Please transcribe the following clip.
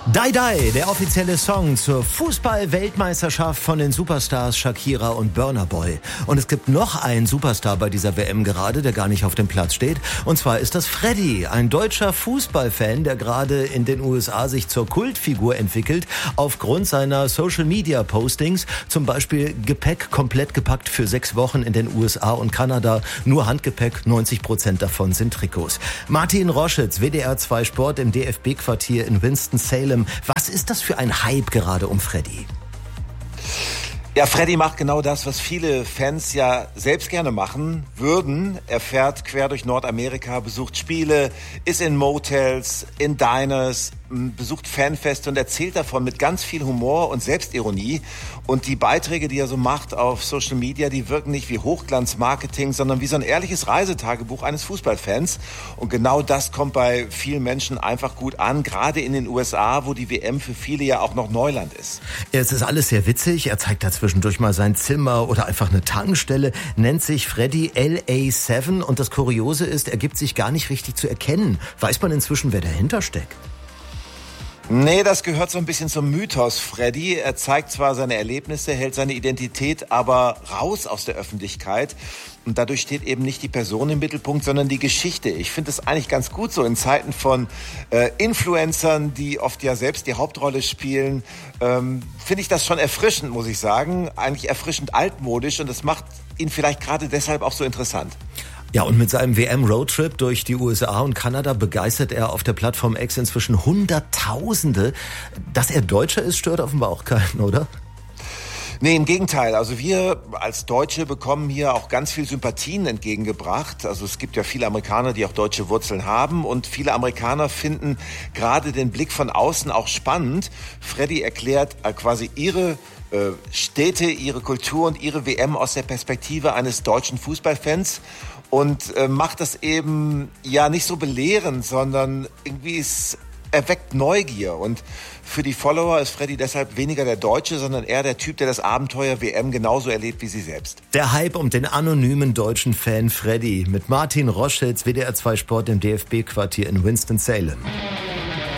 Die Die, der offizielle Song zur Fußball-Weltmeisterschaft von den Superstars Shakira und Burna Boy. Und es gibt noch einen Superstar bei dieser WM gerade, der gar nicht auf dem Platz steht. Und zwar ist das Freddy, ein deutscher Fußballfan, der gerade in den USA sich zur Kultfigur entwickelt, aufgrund seiner Social-Media-Postings. Zum Beispiel Gepäck komplett gepackt für 6 Wochen in den USA und Kanada. Nur Handgepäck, 90% davon sind Trikots. Martin Roschitz, WDR 2 Sport im DFB-Quartier in Winston-Salem. Was ist das für ein Hype gerade um Freddy? Ja, Freddy macht genau das, was viele Fans ja selbst gerne machen würden. Er fährt quer durch Nordamerika, besucht Spiele, ist in Motels, in Diners, besucht Fanfeste und erzählt davon mit ganz viel Humor und Selbstironie. Und die Beiträge, die er so macht auf Social Media, die wirken nicht wie Hochglanzmarketing, sondern wie so ein ehrliches Reisetagebuch eines Fußballfans. Und genau das kommt bei vielen Menschen einfach gut an, gerade in den USA, wo die WM für viele ja auch noch Neuland ist. Es ist alles sehr witzig. Er zeigt da zwischendurch mal sein Zimmer oder einfach eine Tankstelle, nennt sich Freddy LA7. Und das Kuriose ist, er gibt sich gar nicht richtig zu erkennen. Weiß man inzwischen, wer dahinter steckt? Nee, das gehört so ein bisschen zum Mythos, Freddy. Er zeigt zwar seine Erlebnisse, hält seine Identität aber raus aus der Öffentlichkeit. Und dadurch steht eben nicht die Person im Mittelpunkt, sondern die Geschichte. Ich finde es eigentlich ganz gut so in Zeiten von Influencern, die oft ja selbst die Hauptrolle spielen. Finde ich das schon erfrischend, muss ich sagen. Eigentlich erfrischend altmodisch und das macht ihn vielleicht gerade deshalb auch so interessant. Ja, und mit seinem WM-Roadtrip durch die USA und Kanada begeistert er auf der Plattform X inzwischen Hunderttausende. Dass er Deutscher ist, stört offenbar auch keinen, oder? Nee, im Gegenteil. Also wir als Deutsche bekommen hier auch ganz viel Sympathien entgegengebracht. Also es gibt ja viele Amerikaner, die auch deutsche Wurzeln haben und viele Amerikaner finden gerade den Blick von außen auch spannend. Freddy erklärt quasi ihre Städte, ihre Kultur und ihre WM aus der Perspektive eines deutschen Fußballfans und macht das eben ja nicht so belehrend, sondern irgendwie erweckt Neugier. Und für die Follower ist Freddy deshalb weniger der Deutsche, sondern eher der Typ, der das Abenteuer WM genauso erlebt wie sie selbst. Der Hype um den anonymen deutschen Fan Freddy mit Martin Roschitz, WDR 2 Sport im DFB-Quartier in Winston-Salem.